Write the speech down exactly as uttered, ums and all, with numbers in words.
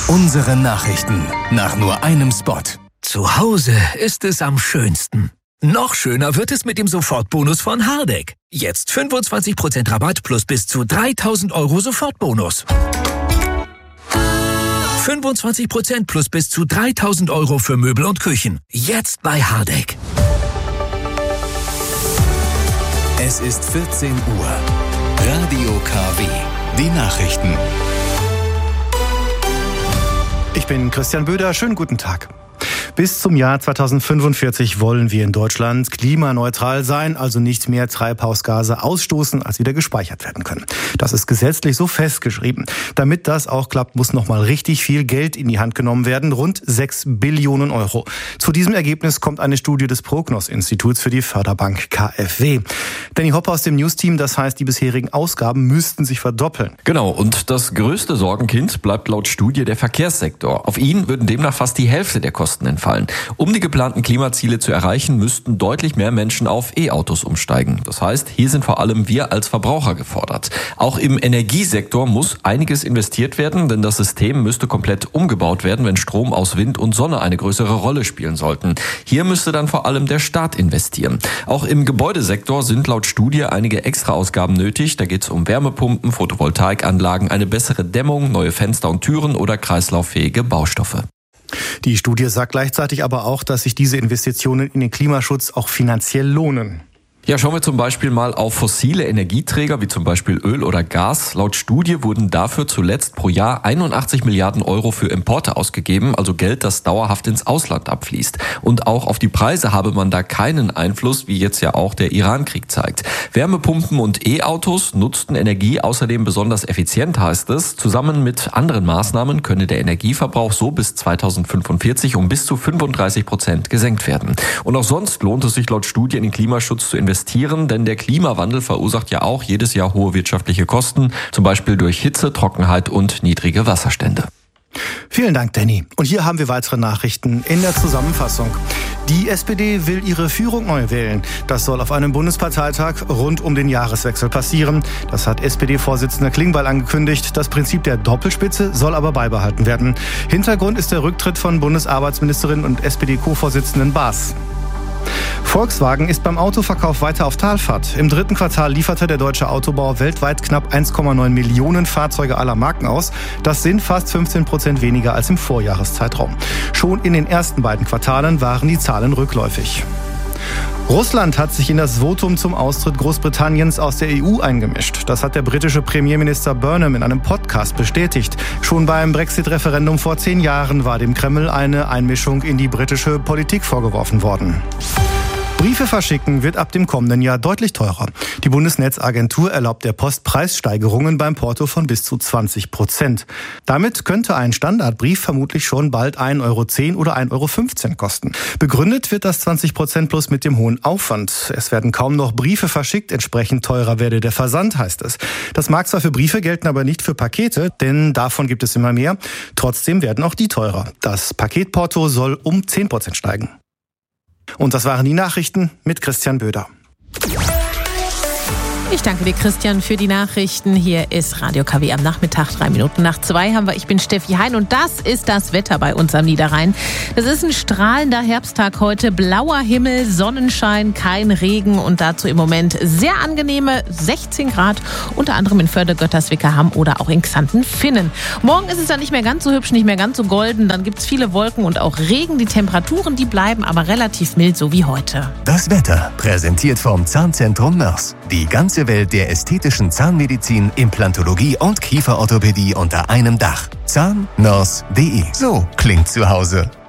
Unsere Nachrichten nach nur einem Spot. Zu Hause ist es am schönsten. Noch schöner wird es mit dem Sofortbonus von Hardegg. Jetzt fünfundzwanzig Prozent Rabatt plus bis zu dreitausend Euro Sofortbonus. fünfundzwanzig Prozent plus bis zu dreitausend Euro für Möbel und Küchen. Jetzt bei Hardegg. Es ist vierzehn Uhr. Radio K W. Die Nachrichten. Ich bin Christian Böder. Schönen guten Tag. Bis zum Jahr zweitausendfünfundvierzig wollen wir in Deutschland klimaneutral sein, also nicht mehr Treibhausgase ausstoßen, als wieder gespeichert werden können. Das ist gesetzlich so festgeschrieben. Damit das auch klappt, muss nochmal richtig viel Geld in die Hand genommen werden, rund sechs Billionen Euro. Zu diesem Ergebnis kommt eine Studie des Prognos-Instituts für die Förderbank K f W. Danny Hoppe aus dem News-Team, das heißt, die bisherigen Ausgaben müssten sich verdoppeln. Genau, und das größte Sorgenkind bleibt laut Studie der Verkehrssektor. Auf ihn würden demnach fast die Hälfte der Kosten entfallen. Um die geplanten Klimaziele zu erreichen, müssten deutlich mehr Menschen auf E-Autos umsteigen. Das heißt, hier sind vor allem wir als Verbraucher gefordert. Auch im Energiesektor muss einiges investiert werden, denn das System müsste komplett umgebaut werden, wenn Strom aus Wind und Sonne eine größere Rolle spielen sollten. Hier müsste dann vor allem der Staat investieren. Auch im Gebäudesektor sind laut Studie einige Extraausgaben nötig. Da geht es um Wärmepumpen, Photovoltaikanlagen, eine bessere Dämmung, neue Fenster und Türen oder kreislauffähige Baustoffe. Die Studie sagt gleichzeitig aber auch, dass sich diese Investitionen in den Klimaschutz auch finanziell lohnen. Ja, schauen wir zum Beispiel mal auf fossile Energieträger, wie zum Beispiel Öl oder Gas. Laut Studie wurden dafür zuletzt pro Jahr einundachtzig Milliarden Euro für Importe ausgegeben, also Geld, das dauerhaft ins Ausland abfließt. Und auch auf die Preise habe man da keinen Einfluss, wie jetzt ja auch der Iran-Krieg zeigt. Wärmepumpen und E-Autos nutzten Energie außerdem besonders effizient, heißt es. Zusammen mit anderen Maßnahmen könne der Energieverbrauch so bis zweitausendfünfundvierzig um bis zu fünfunddreißig Prozent gesenkt werden. Und auch sonst lohnt es sich laut Studie in den Klimaschutz zu investieren. Denn der Klimawandel verursacht ja auch jedes Jahr hohe wirtschaftliche Kosten, zum Beispiel durch Hitze, Trockenheit und niedrige Wasserstände. Vielen Dank, Danny. Und hier haben wir weitere Nachrichten in der Zusammenfassung. Die S P D will ihre Führung neu wählen. Das soll auf einem Bundesparteitag rund um den Jahreswechsel passieren. Das hat S P D-Vorsitzender Klingbeil angekündigt. Das Prinzip der Doppelspitze soll aber beibehalten werden. Hintergrund ist der Rücktritt von Bundesarbeitsministerin und S P D-Co-Vorsitzenden Baas. Volkswagen ist beim Autoverkauf weiter auf Talfahrt. Im dritten Quartal lieferte der deutsche Autobau weltweit knapp eins Komma neun Millionen Fahrzeuge aller Marken aus. Das sind fast fünfzehn Prozent weniger als im Vorjahreszeitraum. Schon in den ersten beiden Quartalen waren die Zahlen rückläufig. Russland hat sich in das Votum zum Austritt Großbritanniens aus der E U eingemischt. Das hat der britische Premierminister Burnham in einem Podcast bestätigt. Schon beim Brexit-Referendum vor zehn Jahren war dem Kreml eine Einmischung in die britische Politik vorgeworfen worden. Briefe verschicken wird ab dem kommenden Jahr deutlich teurer. Die Bundesnetzagentur erlaubt der Post Preissteigerungen beim Porto von bis zu zwanzig Prozent. Damit könnte ein Standardbrief vermutlich schon bald ein Euro zehn oder ein Euro fünfzehn kosten. Begründet wird das zwanzig Prozent plus mit dem hohen Aufwand. Es werden kaum noch Briefe verschickt, entsprechend teurer werde der Versand, heißt es. Das mag zwar für Briefe gelten, aber nicht für Pakete, denn davon gibt es immer mehr. Trotzdem werden auch die teurer. Das Paketporto soll um zehn Prozent steigen. Und das waren die Nachrichten mit Christian Böder. Ich danke dir, Christian, für die Nachrichten. Hier ist Radio K W am Nachmittag. Drei Minuten nach zwei haben wir. Ich bin Steffi Hein und das ist das Wetter bei uns am Niederrhein. Das ist ein strahlender Herbsttag heute. Blauer Himmel, Sonnenschein, kein Regen und dazu im Moment sehr angenehme sechzehn Grad. Unter anderem in Förde-Götterswickerham oder auch in Xanten-Finnen. Morgen ist es dann nicht mehr ganz so hübsch, nicht mehr ganz so golden. Dann gibt es viele Wolken und auch Regen. Die Temperaturen, die bleiben aber relativ mild, so wie heute. Das Wetter präsentiert vom Zahnzentrum Mörs. Die ganze Welt der ästhetischen Zahnmedizin, Implantologie und Kieferorthopädie unter einem Dach. zahn mörs punkt de. So klingt zu Hause.